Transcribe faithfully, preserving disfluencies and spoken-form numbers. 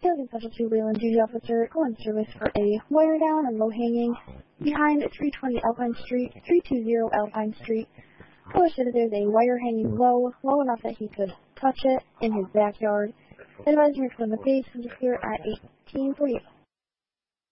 Housing Specialty Wayland Duty Officer calling service for a wire down and low hanging behind three twenty Alpine Street, three two zero Alpine Street. Caller said that there's a wire hanging low, low enough that he could touch it in his backyard. Advising her to the base is here at eighteen forty-eight.